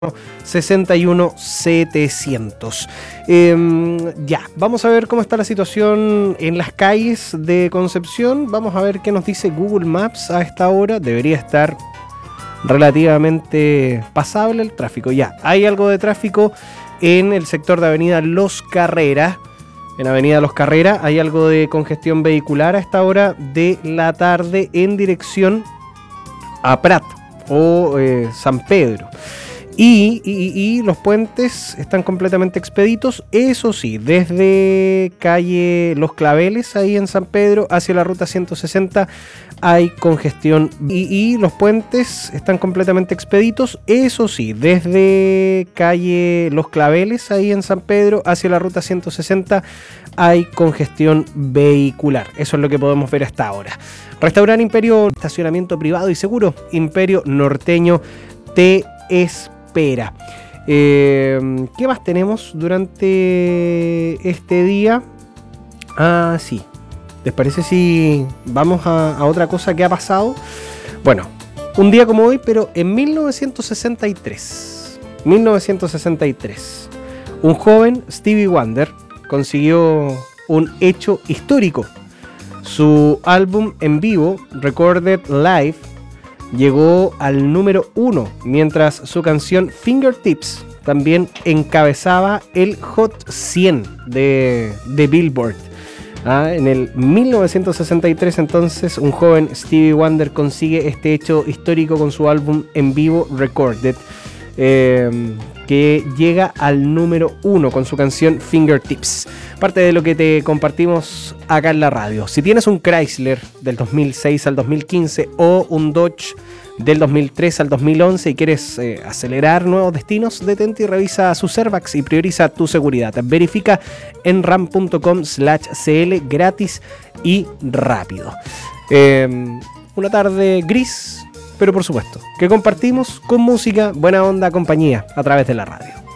61700. Ya, vamos a ver cómo está la situación en las calles de Concepción. Vamos a ver qué nos dice Google Maps a esta hora. Debería estar relativamente pasable el tráfico. Ya, hay algo de tráfico en el sector de Avenida Los Carreras. En Avenida Los Carreras hay algo de congestión vehicular a esta hora de la tarde en dirección a Prat o San Pedro. Y los puentes están completamente expeditos. Eso sí, desde calle Los Claveles, ahí en San Pedro, hacia la ruta 160 hay congestión. Y los puentes están completamente expeditos. Eso sí, desde calle Los Claveles, ahí en San Pedro, hacia la ruta 160 hay congestión vehicular. Eso es lo que podemos ver hasta ahora. Restaurante Imperio, estacionamiento privado y seguro. Imperio Norteño te espera. ¿Qué más tenemos durante este día? Ah, sí. ¿Les parece si vamos a otra cosa que ha pasado? Bueno, un día como hoy, pero en 1963. Un joven, Stevie Wonder, consiguió un hecho histórico. Su álbum en vivo, Recorded Live, llegó al número 1, mientras su canción Fingertips también encabezaba el Hot 100 de Billboard. En el 1963 entonces un joven Stevie Wonder consigue este hecho histórico con su álbum en vivo Recorded, que llega al número 1 con su canción Fingertips. Parte de lo que te compartimos acá en la radio. Si tienes un Chrysler del 2006 al 2015 o un Dodge del 2003 al 2011 y quieres acelerar nuevos destinos, detente y revisa sus airbags y prioriza tu seguridad. Verifica en ram.com/cl gratis y rápido. Una tarde gris, pero por supuesto que compartimos con música, buena onda, compañía a través de la radio.